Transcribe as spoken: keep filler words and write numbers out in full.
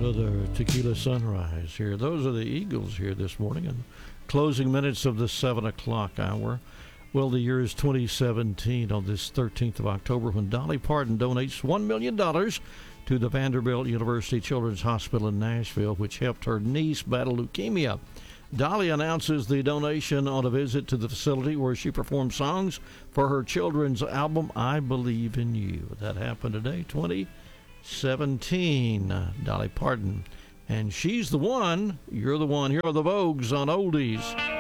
Another tequila sunrise here. Those are the Eagles here this morning. And closing minutes of the seven o'clock hour. Well, the year is twenty seventeen on this thirteenth of October when Dolly Parton donates one million dollars to the Vanderbilt University Children's Hospital in Nashville, which helped her niece battle leukemia. Dolly announces the donation on a visit to the facility where she performed songs for her children's album, I Believe in You. That happened today, twenty seventeen. Uh, Dolly Parton. And she's the one, you're the one. Here are the Vogues on Oldies.